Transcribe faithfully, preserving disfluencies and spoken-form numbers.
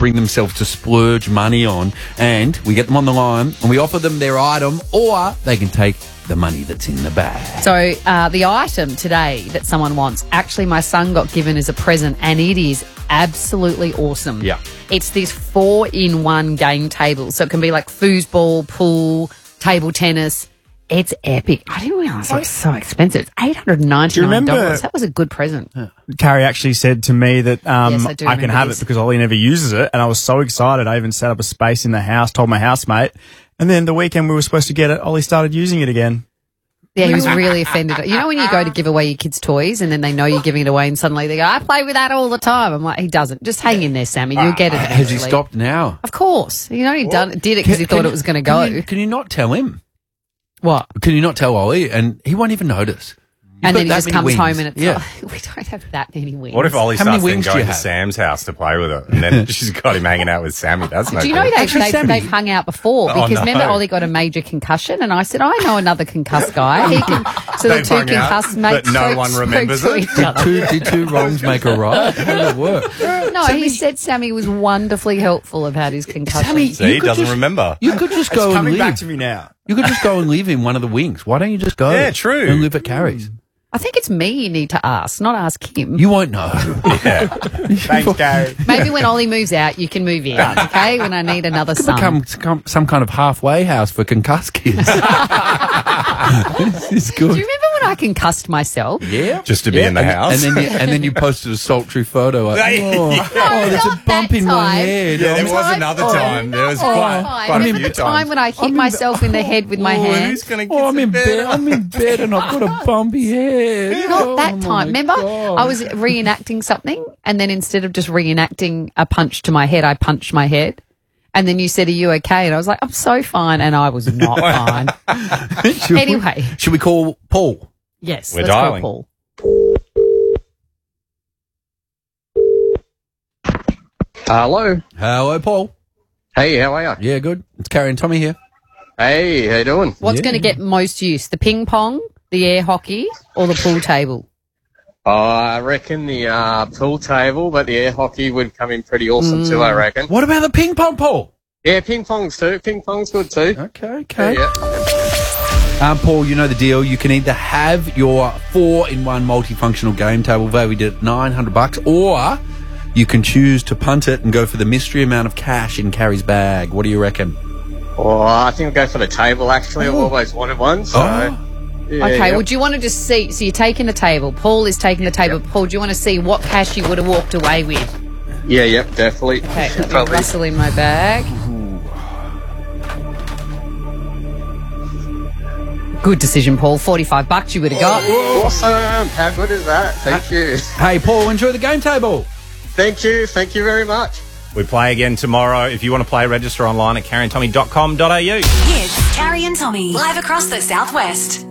bring themselves to splurge money on, and we get them on the line and we offer them their item, or they can take the money that's in the bag. So uh, the item today that someone wants, actually my son got given as a present, and it is absolutely awesome. Yeah. It's this four-in-one game table. So it can be like foosball, pool, table tennis. It's epic. I didn't realise it was so expensive. It's eight hundred ninety-nine dollars. remember- That was a good present. Carrie actually said to me that um, Yes, I do I can remember have this. it because Ollie never uses it, and I was so excited. I even set up a space in the house, told my housemate, and then the weekend we were supposed to get it, Ollie started using it again. Yeah, he was really offended. You know when you go to give away your kids' toys and then they know you're giving it away and suddenly they go, I play with that all the time. I'm like, he doesn't. Just hang in there, Sammy. You'll get it eventually. Has he stopped now? Of course. You know, he done, did it because he Can- thought can- it was going to Can go. you, can you not tell him? What? Can you not tell Ollie? And he won't even notice. You've And got then he that just many comes wings. home and it's yeah. like, we don't have that many wings. What if Ollie How many starts then wings do going you to have? Sam's house to play with it, and then she's got him hanging out with Sammy? That's no Do you good. know they've, Actually, they've, Sammy- they've hung out before? Oh, Because no. remember Ollie got a major concussion and I said, I know another concussed guy. He can, so the They've two hung out, concussed mates but no spoke- one spoke remembers to it? each other. two, did two wrongs make a right? How did it work? No, he said Sammy was wonderfully helpful about his concussion. Sammy, See, he could doesn't just- remember. You could just It's go and coming live. back to me now. You could just go and live in one of the wings. Why don't you just go? Yeah, true. And live at Carrie's. I think it's me you need to ask, not ask him. You won't know. Yeah. Thanks, Carrie. Maybe when Ollie moves out, you can move in, okay? When I need another Could son. become some, some kind of halfway house for concussed kids. This is good. Do you remember when I concussed myself? Yeah, Just to be Yeah, in the and, house. and then you, and then you posted a sultry photo. Like, Yeah. oh, oh, there's a not bump that in my time. head. Yeah, I'm- there was another Oh, time. There was not quite, that time. quite a Remember few the time times. when I hit I'm in myself in the head with my Oh, hand? who's gonna Oh, I'm get in some bed. I'm in bed and I've got a bumpy head. Not Oh, that my time. Remember, God. I was reenacting something, and then instead of just reenacting a punch to my head, I punched my head. And then you said, "Are you okay?" And I was like, "I'm so fine," and I was not fine. Should we- Anyway. should we call Paul? Yes, We're let's call dialing. Paul. Hello. Hello, Paul. Hey, how are you? Yeah, good. It's Carrie and Tommy here. Hey, how you doing? What's Yeah. going to get most use, the ping pong, the air hockey, or the pool table? Oh, I reckon the uh, pool table, but the air hockey would come in pretty awesome too, I reckon. What about the ping pong, Paul? Yeah, ping pong's too. Ping pong's good too. Okay, Yeah, okay. yeah. Um, Paul, you know the deal. You can either have your four-in-one multifunctional game table valued at nine hundred bucks, or you can choose to punt it and go for the mystery amount of cash in Carrie's bag. What do you reckon? Oh, I think I'll go for the table, actually. I've always wanted one, so... Oh. Yeah, Okay, yeah. would you want to just see? So you're taking the table. Paul is taking the table. Paul, do you want to see what cash you would have walked away with? Yeah, yep, definitely. Okay, let me Probably. rustle in my bag. Good decision, Paul. forty-five bucks you would have got. Awesome. How good is that? Thank you. Hey, Paul, enjoy the game table. Thank you. Thank you very much. We play again tomorrow. If you want to play, register online at carrie and tommy dot com dot a u. Hits Carrie and Tommy live across the southwest.